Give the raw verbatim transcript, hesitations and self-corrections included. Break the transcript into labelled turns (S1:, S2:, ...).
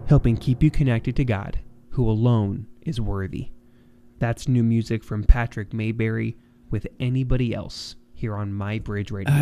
S1: helping keep you connected to God, who alone is worthy. That's new music from Patrick Mayberry with Anybody Else here on My Bridge Radio.